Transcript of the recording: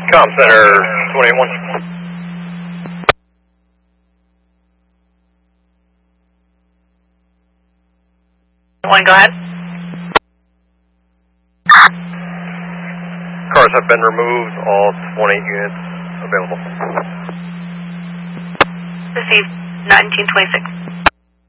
Com Center 21. Go ahead. Cars have been removed, all 20 units available. Received 1926.